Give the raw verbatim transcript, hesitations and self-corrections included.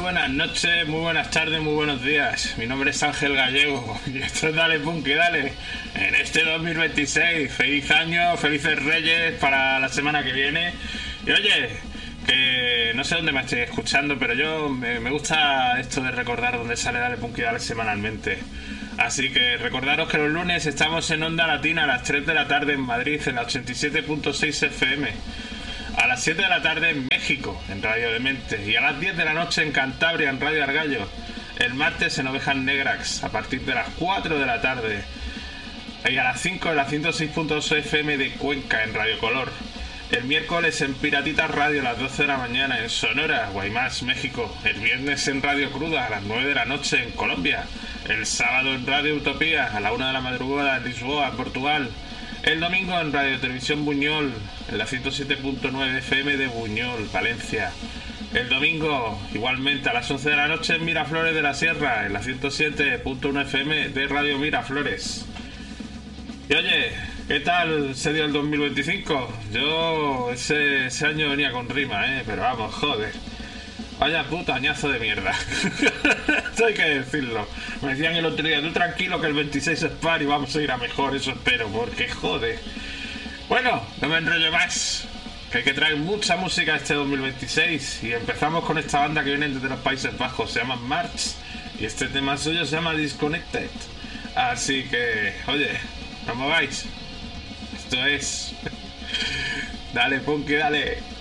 buenas noches, muy buenas tardes, muy buenos días. Mi nombre es Ángel Gallego y esto es Dale Punk y Dale. En este dos mil veintiséis, feliz año, felices reyes para la semana que viene. Y oye, que no sé dónde me estoy escuchando, pero yo me, me gusta esto de recordar dónde sale Dale Punk y Dale semanalmente. Así que recordaros que los lunes estamos en Onda Latina a las tres de la tarde en Madrid, en la ochenta y siete punto seis F M. A las siete de la tarde en México, en Radio Demente. Y a las diez de la noche en Cantabria, en Radio Argallo. El martes en Ovejas Negras, a partir de las cuatro de la tarde. Y a las cinco en la ciento seis punto dos F M de Cuenca, en Radio Color. El miércoles en Piratitas Radio a las doce de la mañana en Sonora, Guaymas, México. El viernes en Radio Cruda a las nueve de la noche en Colombia. El sábado en Radio Utopía a la una de la madrugada en Lisboa, Portugal. El domingo en Radio Televisión Buñol, en la ciento siete punto nueve F M de Buñol, Valencia. El domingo, igualmente a las once de la noche en Miraflores de la Sierra, en la ciento siete punto uno F M de Radio Miraflores. Y oye, ¿qué tal se dio el dos mil veinticinco? Yo ese, ese año venía con rima, ¿eh? Pero vamos, joder. Vaya puto añazo de mierda. Esto hay que decirlo. Me decían el otro día, tú tranquilo que el veintiséis es par y vamos a ir a mejor, eso espero, porque joder. Bueno, no me enrollo más, que hay que traer mucha música este dos mil veintiséis. Y empezamos con esta banda que viene desde los Países Bajos, se llama March. Y este tema suyo se llama Disconnected. Así que, oye, no mováis. Esto es... Dale, Punky, dale.